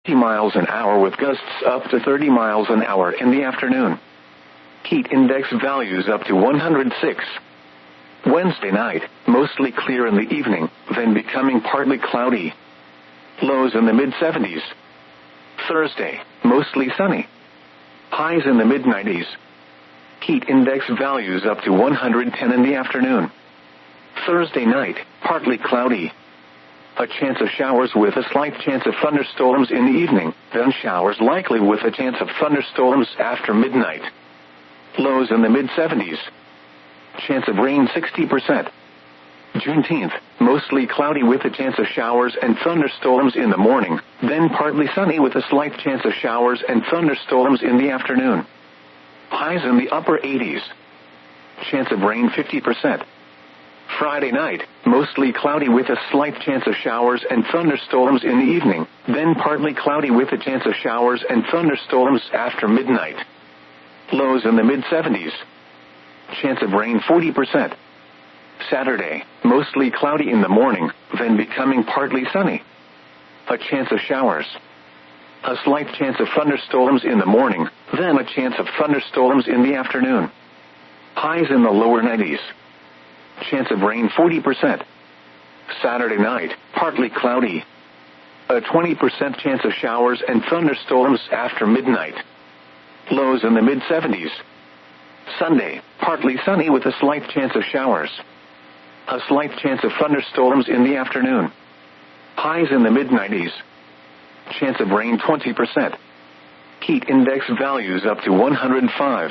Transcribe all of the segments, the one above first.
miles an hour with gusts up to 30 miles an hour in the afternoon. Heat index values up to 106. Wednesday night, mostly clear in the evening, then becoming partly cloudy. Lows in the mid-70s. Thursday, mostly sunny. Highs in the mid-90s. Heat index values up to 110 in the afternoon. Thursday night, partly cloudy. A chance of showers with a slight chance of thunderstorms in the evening, then showers likely with a chance of thunderstorms after midnight. Lows in the mid-70s. Chance of rain 60%. Juneteenth, mostly cloudy with a chance of showers and thunderstorms in the morning, then partly sunny with a slight chance of showers and thunderstorms in the afternoon. Highs in the upper 80s. Chance of rain 50%. Friday night, mostly cloudy with a slight chance of showers and thunderstorms in the evening, then partly cloudy with a chance of showers and thunderstorms after midnight. Lows in the mid-70s. Chance of rain 40%. Saturday, mostly cloudy in the morning, then becoming partly sunny. A chance of showers. A slight chance of thunderstorms in the morning, then a chance of thunderstorms in the afternoon. Highs in the lower 90s. Chance of rain 40%. Saturday night, partly cloudy. A 20% chance of showers and thunderstorms after midnight. Lows in the mid-70s. Sunday, partly sunny with a slight chance of showers. A slight chance of thunderstorms in the afternoon. Highs in the mid-90s. Chance of rain 20%. Heat index values up to 105.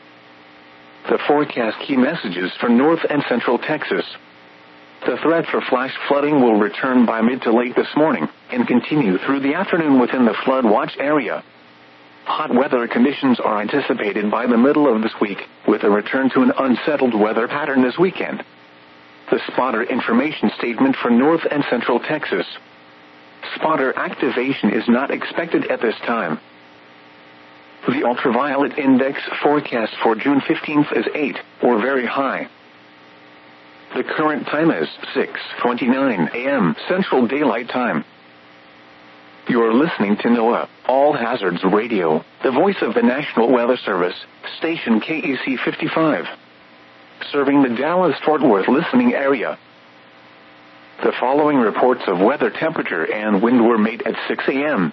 The forecast key messages for North and Central Texas. The threat for flash flooding will return by mid to late this morning and continue through the afternoon within the flood watch area. Hot weather conditions are anticipated by the middle of this week, with a return to an unsettled weather pattern this weekend. The spotter information statement for North and Central Texas. Spotter activation is not expected at this time. The ultraviolet index forecast for June 15th is 8, or very high. The current time is 6:29 a.m. Central Daylight Time. You're listening to NOAA All Hazards Radio, the voice of the National Weather Service, station KEC 55. Serving the Dallas-Fort Worth listening area. The following reports of weather temperature and wind were made at 6 a.m.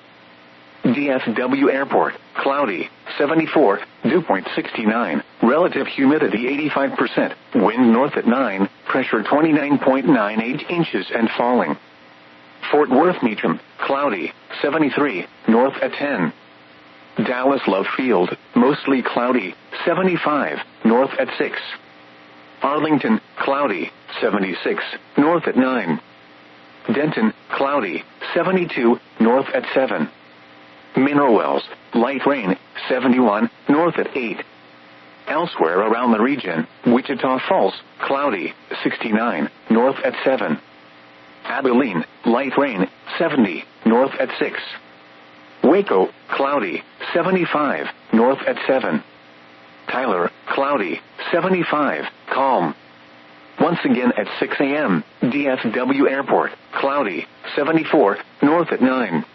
DFW Airport, cloudy, 74, dew point 69, relative humidity 85%, wind north at 9, pressure 29.98 inches and falling. Fort Worth Meacham, cloudy, 73, north at 10. Dallas Love Field, mostly cloudy, 75, north at 6. Arlington, cloudy, 76, north at 9. Denton, cloudy, 72, north at 7. Mineral Wells, light rain, 71, north at 8. Elsewhere around the region, Wichita Falls, cloudy, 69, north at 7. Abilene, light rain, 70, north at 6. Waco, cloudy, 75, north at 7. Tyler, cloudy, 75, calm. Once again at 6 a.m., DFW Airport, cloudy, 74, north at 9.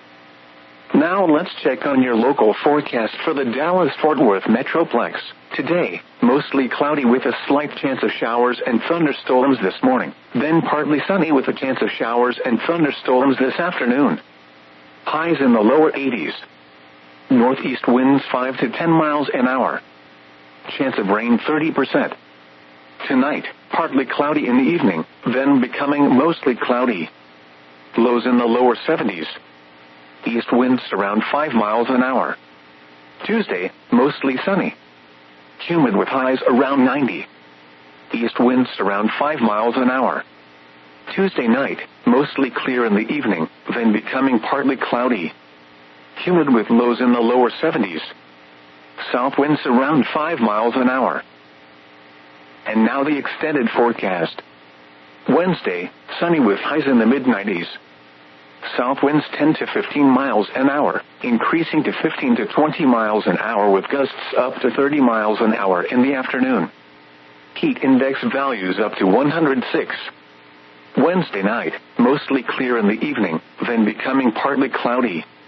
Now let's check on your local forecast for the Dallas-Fort Worth Metroplex. Today, mostly cloudy with a slight chance of showers and thunderstorms this morning, then partly sunny with a chance of showers and thunderstorms this afternoon. Highs in the lower 80s. Northeast winds 5 to 10 miles an hour. Chance of rain 30%. Tonight, partly cloudy in the evening, then becoming mostly cloudy. Lows in the lower 70s. East winds around 5 miles an hour. Tuesday, mostly sunny. Humid with highs around 90. East winds around 5 miles an hour. Tuesday night, mostly clear in the evening, then becoming partly cloudy. Humid with lows in the lower 70s. South winds around 5 miles an hour. And now the extended forecast. Wednesday, sunny with highs in the mid-90s. South winds 10 to 15 miles an hour, increasing to 15 to 20 miles an hour with gusts up to 30 miles an hour in the afternoon. Heat index values up to 106. Wednesday night, mostly clear in the evening, then becoming partly cloudy.